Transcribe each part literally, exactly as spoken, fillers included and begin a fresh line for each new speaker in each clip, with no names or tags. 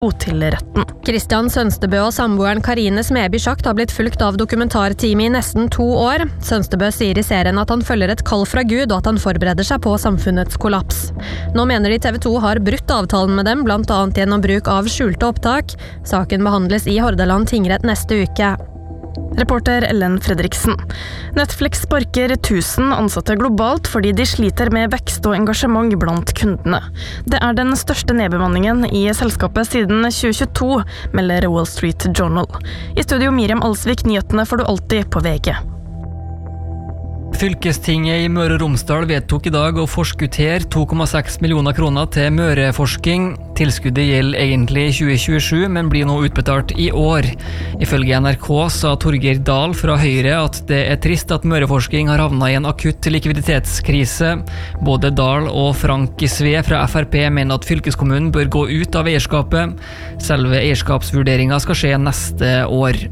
til retten.
Kristian Sønstebø og samboeren Karine Smeby Schakt har blitt fulgt av dokumentarteamet i nesten to år. Sønstebø sier i serien at han følger et kall fra Gud og at han forbereder seg på samfunnets kollaps. Nå mener de T V to har brutt avtalen med dem, blant annet gjennom bruk av skjulte opptak. Saken behandles i Hordaland tingrett neste uke.
Reporter Ellen Fredriksen. Netflix sparker tusen ansatte globalt fordi de sliter med vekst og engasjement blant kundene. Det er den største nedbemanningen i selskapet siden tjue tjueto, melder Wall Street Journal. I studio Miriam Alsvik, nyhetene får du alltid på V G.
Fylkestinget i Møre og Romsdal vedtok i dag å forskuttere to komma seks millioner kroner til Møreforsking. Tilskuddet gjelder egentlig i tjue tjuesju, men blir nå utbetalt i år. Ifølge N R K sa Torgeir Dahl fra Høyre at det er trist at Møreforsking har havnet i en akutt likviditetskrise. Både Dahl og Frank Sve fra F R P mener at fylkeskommunen bør gå ut av eierskapet. Selve eierskapsvurderingen skal skje neste år.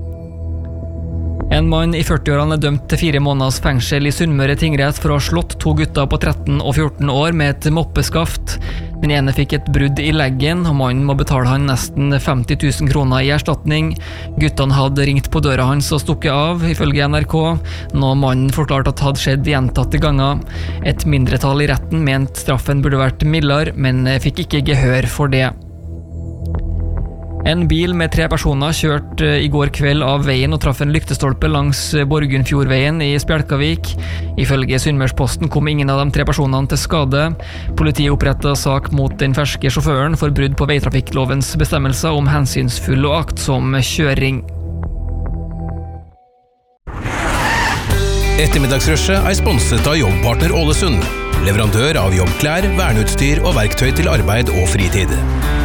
En mann i førtiårene er dømt til fire måneders fengsel i Sunnmøre tingrett for å ha slått to gutter på tretten og fjorten år med et moppeskaft. Den ene fikk et brudd i leggen, og mannen må betale han nesten femti tusen kroner i erstatning. Guttene hadde ringt på døra hans og stukket av, ifølge N R K, noe mannen forklarte at hadde skjedd gjentatte ganger. Et mindretall i retten mente straffen burde vært mildere, men fikk ikke gehør for det. En bil med tre personer kjørte i går kveld av veien og traff en lyktestolpe langs Borgunfjordveien i Spjelkavik. Ifølge Sunnmørsposten kom ingen av de tre personene til skade. Politiet opprettet sak mot den ferske sjåføren for brudd på veitrafikklovens bestemmelser om hensynsfull og aktsom kjøring.
Ettermiddagsrushet er sponset av Jobbpartner Ålesund, leverandør av jobbklær, verneutstyr og verktøy til arbeid og fritid.